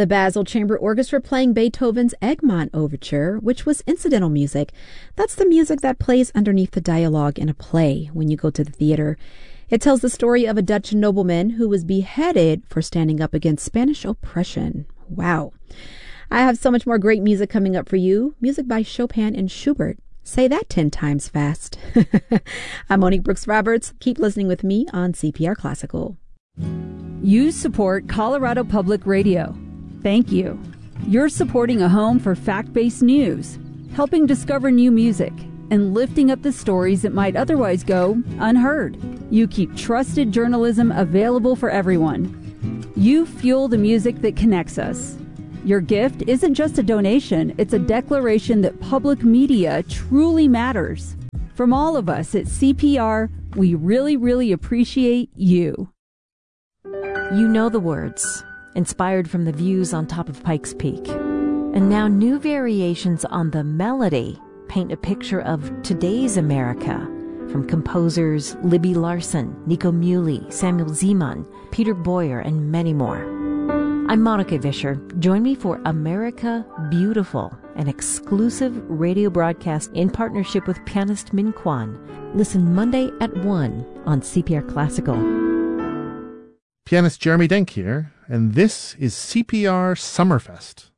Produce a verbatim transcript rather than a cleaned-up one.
The Basel Chamber Orchestra playing Beethoven's Egmont Overture, which was incidental music. That's the music that plays underneath the dialogue in a play when you go to the theater. It tells the story of a Dutch nobleman who was beheaded for standing up against Spanish oppression. Wow. I have so much more great music coming up for you. Music by Chopin and Schubert. Say that ten times fast. I'm Monique Brooks Roberts. Keep listening with me on C P R Classical. You support Colorado Public Radio. Thank you. You're supporting a home for fact-based news, helping discover new music, and lifting up the stories that might otherwise go unheard. You keep trusted journalism available for everyone. You fuel the music that connects us. Your gift isn't just a donation, it's a declaration that public media truly matters. From all of us at C P R, we really, really appreciate you. You know the words, inspired from the views on top of Pikes Peak. And now new variations on the melody paint a picture of today's America, from composers Libby Larsen, Nico Muhly, Samuel Zeman, Peter Boyer, and many more. I'm Monica Vischer. Join me for America Beautiful, an exclusive radio broadcast in partnership with pianist Min Kwan. Listen Monday at one on C P R Classical. Pianist Jeremy Denk here, and this is C P R Summerfest.